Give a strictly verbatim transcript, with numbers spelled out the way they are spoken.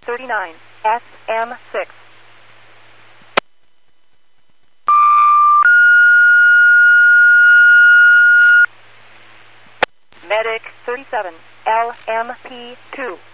thirty-nine, S M six. Medic thirty-seven, L M P two.